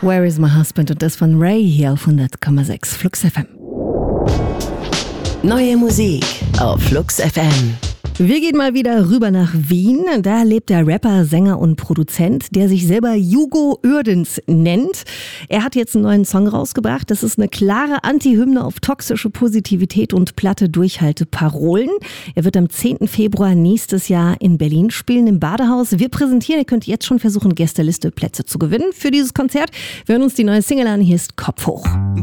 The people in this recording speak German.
Where is my husband? Und das von Ray hier auf 100,6 Flux FM. Neue Musik auf Flux FM. Wir gehen mal wieder rüber nach Wien. Da lebt der Rapper, Sänger und Produzent, der sich selber Hugo Uerdens nennt. Er hat jetzt einen neuen Song rausgebracht. Das ist eine klare Anti-Hymne auf toxische Positivität und platte Durchhalteparolen. Er wird am 10. Februar nächstes Jahr in Berlin spielen, im Badehaus. Wir präsentieren, ihr könnt jetzt schon versuchen, Gästeliste Plätze zu gewinnen für dieses Konzert. Wir hören uns die neue Single an. Hier ist Kopf hoch.